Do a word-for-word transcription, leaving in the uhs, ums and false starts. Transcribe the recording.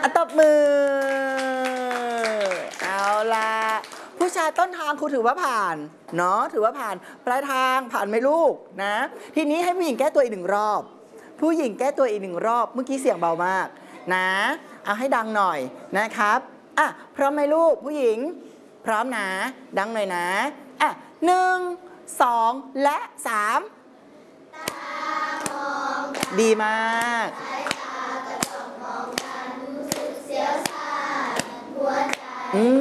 อ่ะตบมือเอาล่ะผู้ชายต้นทางครูถือว่าผ่านเนาะถือว่าผ่านปลายทางผ่านไหมลูกนะทีนี้ให้ผู้หญิงแก้ตัวอีกหนึ่งรอบผู้หญิงแก้ตัวอีกหนึ่งรอบเมื่อกี้เสียงเบามากนะเอาให้ดังหน่อยนะครับอ่ะพร้อมไหมลูกผู้หญิงพร้อมนะดังหน่อยนะอ่ะหนึ่งสองและสามดีมากอืม